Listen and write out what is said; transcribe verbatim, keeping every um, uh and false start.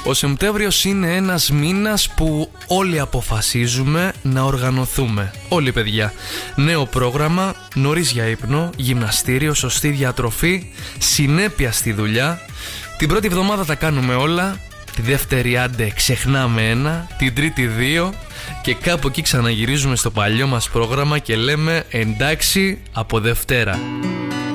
Ο Σεπτέμβριος είναι ένας μήνας που όλοι αποφασίζουμε να οργανωθούμε. Όλοι, παιδιά. Νέο πρόγραμμα, νωρίς για ύπνο, γυμναστήριο, σωστή διατροφή, συνέπεια στη δουλειά. Την πρώτη εβδομάδα τα κάνουμε όλα. Τη δεύτερη άντε ξεχνάμε ένα. Την τρίτη δύο. Και κάπου εκεί ξαναγυρίζουμε στο παλιό μας πρόγραμμα και λέμε εντάξει από Δευτέρα.